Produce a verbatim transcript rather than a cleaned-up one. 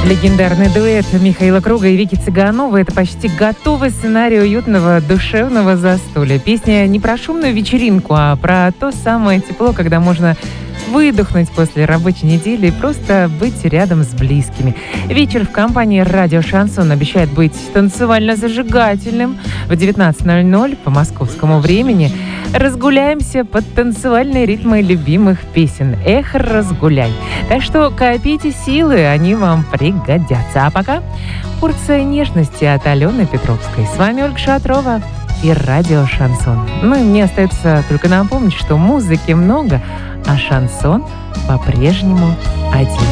Легендарный дуэт Михаила Круга и Вики Цыгановой — это почти готовый сценарий уютного душевного застолья. Песня не про шумную вечеринку, а про то самое тепло, когда можно выдохнуть после рабочей недели и просто быть рядом с близкими. Вечер в компании «Радио Шансон» обещает быть танцевально-зажигательным. В девятнадцать ноль ноль по московскому времени разгуляемся под танцевальные ритмы любимых песен. Эх, разгуляй. Так что копите силы, они вам пригодятся. А пока порция нежности от Алены Петровской. С вами Ольга Шатрова и «Радио Шансон». Ну и мне остается только напомнить, что музыки много, а шансон по-прежнему один.